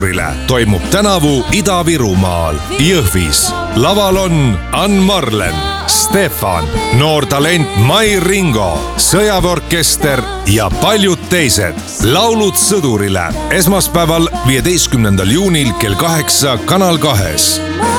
toimub tänavu Ida-Virumaal, Jõhvis. Laval on Ann Marlen, Stefan, noor talent Mai Ringo, sõjaväeorkester ja paljud teised. Laulud sõdurile esmaspäeval 15. juunil kell 8 Kanal 2.